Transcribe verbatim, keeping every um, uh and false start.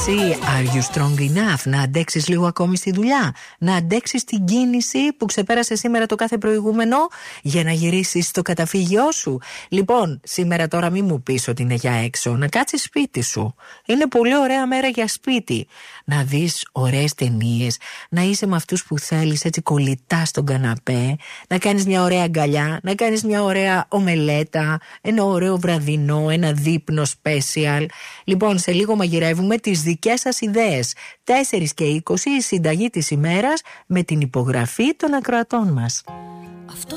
εσύ, are you strong enough να αντέξεις λίγο ακόμη στη δουλειά, να αντέξεις την κίνηση που ξεπέρασε σήμερα το κάθε προηγούμενο για να γυρίσεις στο καταφύγιό σου? Λοιπόν, σήμερα τώρα μην μου πεις ότι είναι για έξω, να κάτσεις σπίτι σου. Είναι πολύ ωραία μέρα για σπίτι. Να δεις ωραίες ταινίες, να είσαι με αυτούς που θέλεις έτσι κολλητά στον καναπέ, να κάνεις μια ωραία αγκαλιά, να κάνεις μια ωραία ομελέτα, ένα ωραίο βραδινό, ένα δείπνο special. Λοιπόν, σε λίγο μαγειρεύουμε τις δικές σας ιδέες. τέσσερις και είκοσι η συνταγή της ημέρας με την υπογραφή των ακροατών μας. Αυτό